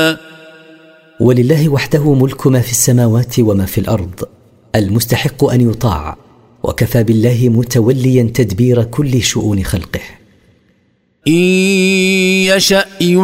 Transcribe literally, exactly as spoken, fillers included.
ولله وحده ملك ما في السماوات وما في الأرض، المستحق أن يطاع، وكفى بالله متوليا تدبير كل شؤون خلقه. إن يشأ